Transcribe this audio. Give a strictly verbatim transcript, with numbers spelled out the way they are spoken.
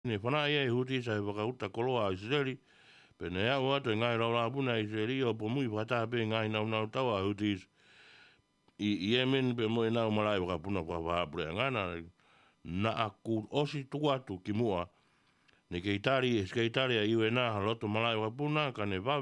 Ne whana ia e huti sa he whakauta koloa a Israeli, pe ne au atu e ngai raura puna Israeli o po mui whata pe ngai nau nau tau a huti i Yemen pe mo e nau marai whakapuna whapapure ngana na a ku osi tu atu ki mua ne ke itari e ke itari a iu e nā haloto marai whapuna ka ne